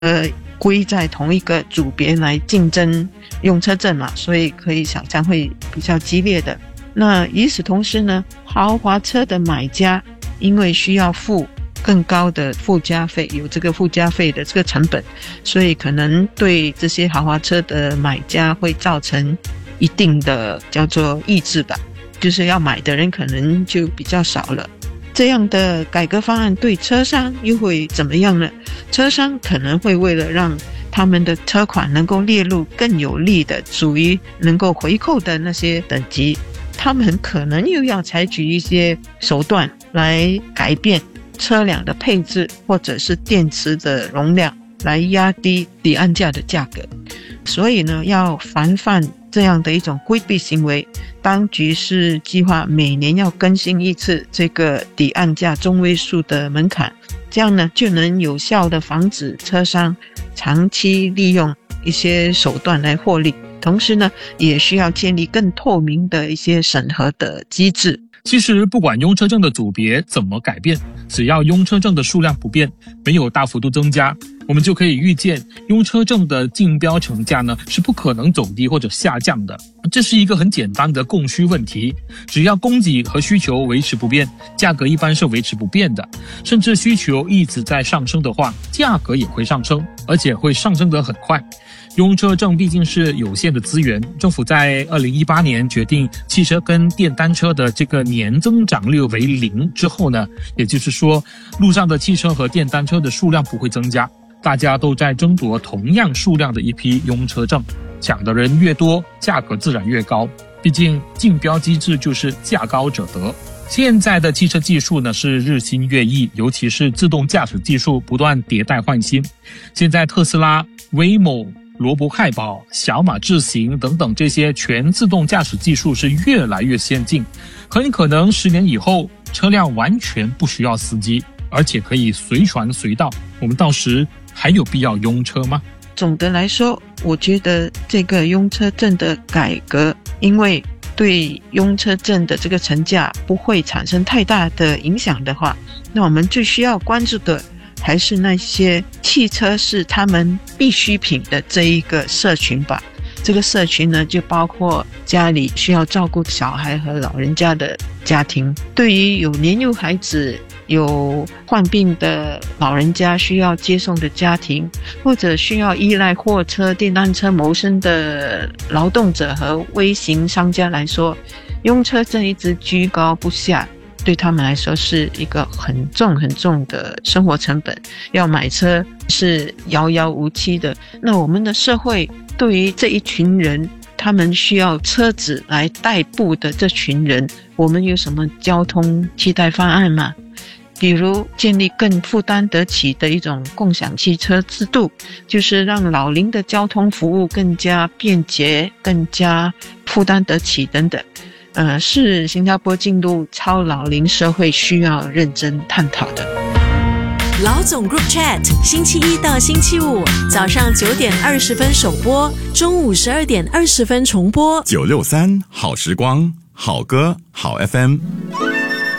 归在同一个组别来竞争用车证嘛，所以可以想象会比较激烈的。那与此同时呢，豪华车的买家因为需要付更高的附加费，有这个附加费的这个成本，所以可能对这些豪华车的买家会造成一定的叫做抑制吧，就是要买的人可能就比较少了。这样的改革方案对车商又会怎么样呢？车商可能会为了让他们的车款能够列入更有利的属于能够回扣的那些等级，他们可能又要采取一些手段来改变车辆的配置或者是电池的容量，来压低抵按价的价格。所以呢，要防范这样的一种规避行为，当局是计划每年要更新一次这个抵按价中位数的门槛，这样呢就能有效的防止车商长期利用一些手段来获利，同时呢也需要建立更透明的一些审核的机制。 其实不管用车证的组别怎么改变，只要用车证的数量不变，没有大幅度增加，我们就可以预见用车证的竞标成价呢是不可能走低或者下降的。这是一个很简单的供需问题，只要供给和需求维持不变，价格一般是维持不变的，甚至需求一直在上升的话，价格也会上升，而且会上升得很快。用车证毕竟是有限的资源，政府在2018年决定汽车跟电单车的这个年增长率为0之后呢，也就是说路上的汽车和电单车的数量不会增加，大家都在争夺同样数量的一批用车证，抢的人越多，价格自然越高，毕竟竞标机制就是价高者得。现在的汽车技术呢是日新月异，尤其是自动驾驶技术不断迭代换新。现在特斯拉、Waymo、罗伯汉堡、小马智行等等这些全自动驾驶技术是越来越先进，很可能10年以后车辆完全不需要司机，而且可以随传随到，我们到时还有必要用车吗？ 总的来说，我觉得这个用车证的改革，因为对用车证的这个成价不会产生太大的影响的话，那我们最需要关注的还是那些汽车是他们必需品的这一个社群吧。这个社群呢，就包括家里需要照顾小孩和老人家的家庭，对于有年幼孩子、有患病的老人家需要接送的家庭，或者需要依赖货车、电单车谋生的劳动者和微型商家来说，用车证一直居高不下，对他们来说是一个很重很重的生活成本，要买车是遥遥无期的。那我们的社会对于这一群人，他们需要车子来代步的这群人，我们有什么交通替代方案吗？比如建立更负担得起的一种共享汽车制度，就是让老龄的交通服务更加便捷、更加负担得起等等。是新加坡进入超老龄社会需要认真探讨的。 老总 Group Chat 星期一到星期五早上9点20分首播，中午12点20分重播。 963好时光，好歌好 FM。